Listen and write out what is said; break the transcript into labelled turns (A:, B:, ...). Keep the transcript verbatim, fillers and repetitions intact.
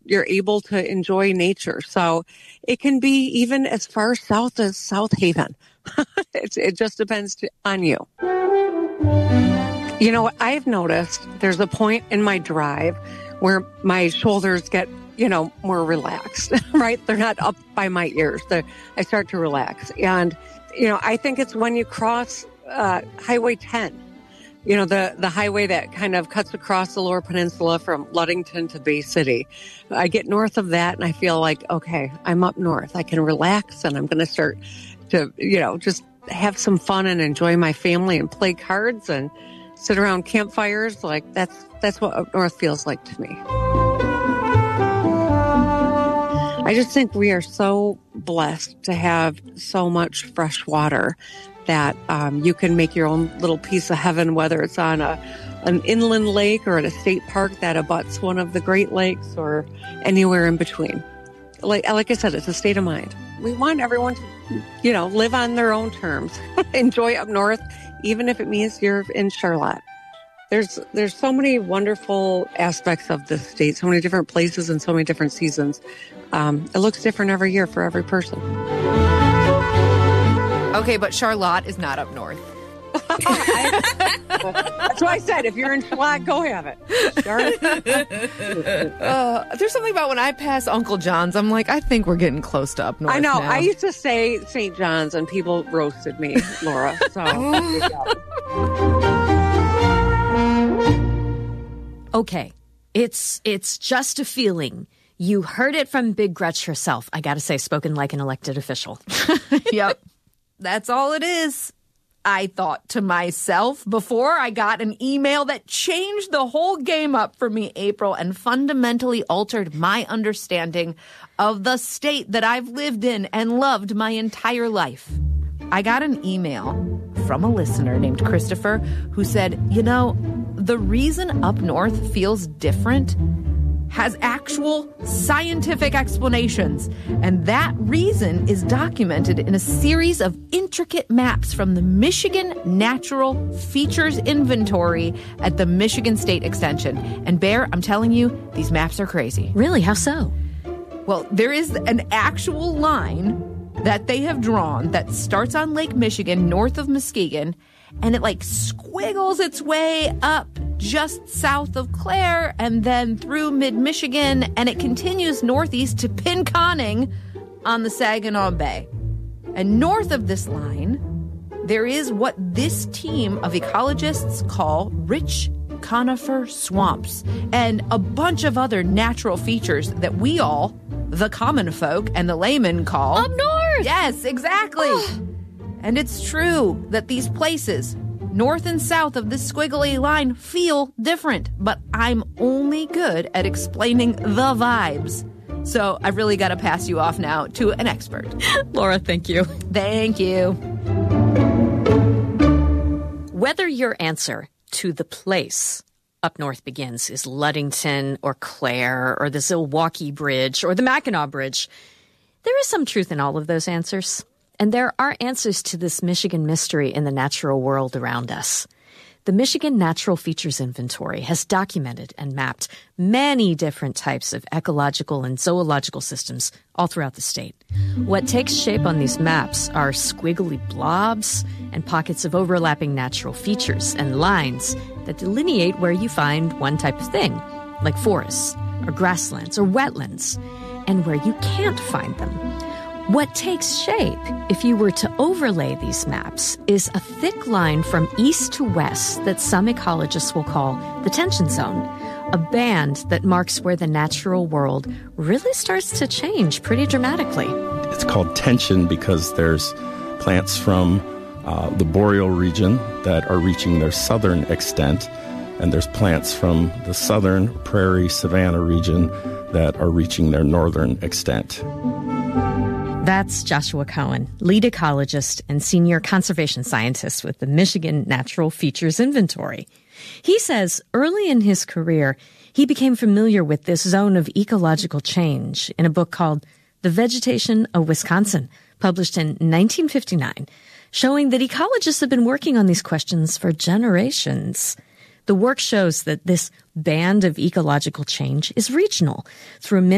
A: you're able to enjoy nature. So it can be even as far south as South Haven. it, it just depends to, on you. You know what I've noticed? There's a point in my drive where my shoulders get, you know, more relaxed, right? They're not up by my ears. They're, I start to relax. And, you know, I think it's when you cross uh, Highway ten, you know, the, the highway that kind of cuts across the Lower Peninsula from Ludington to Bay City. I get north of that and I feel like, okay, I'm up north. I can relax and I'm going to start to, you know, just have some fun and enjoy my family and play cards and sit around campfires. Like that's, that's what up north feels like to me. I just think we are so blessed to have so much fresh water that um, you can make your own little piece of heaven, whether it's on a an inland lake or at a state park that abuts one of the Great Lakes or anywhere in between. Like, like I said, it's a state of mind. We want everyone to, you know, live on their own terms, enjoy up north, even if it means you're in Charlotte. There's there's so many wonderful aspects of this state, so many different places and so many different seasons. Um, it looks different every year for every person.
B: Okay, but Charlotte is not up north.
A: I, that's why I said, if you're in Charlotte, go have it.
B: uh, there's something about when I pass Uncle John's, I'm like, I think we're getting close to up north.
A: I know.
B: Now.
A: I used to say Saint John's, and people roasted me, Laura. So.
C: Okay, it's it's just a feeling. You heard it from Big Gretch herself. I got to say, spoken like an elected official.
B: Yep, that's all it is. I thought to myself before I got an email that changed the whole game up for me, April, and fundamentally altered my understanding of the state that I've lived in and loved my entire life. I got an email from a listener named Christopher who said, you know, the reason up north feels different has actual scientific explanations. And that reason is documented in a series of intricate maps from the Michigan Natural Features Inventory at the Michigan State Extension. And Bear, I'm telling you, these maps are crazy.
C: Really? How so?
B: Well, there is an actual line that they have drawn that starts on Lake Michigan, north of Muskegon, and it like squiggles its way up just south of Clare and then through mid-Michigan, and it continues northeast to Pinconning on the Saginaw Bay. And north of this line, there is what this team of ecologists call rich conifer swamps and a bunch of other natural features that we all, the common folk and the laymen, call
C: up north.
B: Yes, exactly. And it's true that these places, north and south of this squiggly line, feel different, but I'm only good at explaining the vibes. So I've really got to pass you off now to an expert.
C: Laura, thank you.
B: Thank you.
C: Whether your answer to the place up north begins is Ludington or Clare or the Zilwaukee Bridge or the Mackinac Bridge, there is some truth in all of those answers. And there are answers to this Michigan mystery in the natural world around us. The Michigan Natural Features Inventory has documented and mapped many different types of ecological and zoological systems all throughout the state. What takes shape on these maps are squiggly blobs and pockets of overlapping natural features and lines that delineate where you find one type of thing, like forests or grasslands or wetlands, and where you can't find them. What takes shape, if you were to overlay these maps, is a thick line from east to west that some ecologists will call the tension zone, a band that marks where the natural world really starts to change pretty dramatically.
D: It's called tension because there's plants from uh, the boreal region that are reaching their southern extent, and there's plants from the southern prairie savanna region that are reaching their northern extent.
C: That's Joshua Cohen, lead ecologist and senior conservation scientist with the Michigan Natural Features Inventory. He says early in his career, he became familiar with this zone of ecological change in a book called The Vegetation of Wisconsin, published in nineteen fifty-nine, showing that ecologists have been working on these questions for generations. The work shows that this band of ecological change is regional through a